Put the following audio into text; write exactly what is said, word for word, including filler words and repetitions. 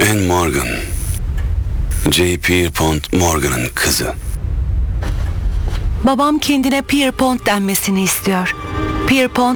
Anne Morgan. J. Pierpont Morgan'ın kızı. Babam kendine Pierpont denmesini istiyor. Pierpont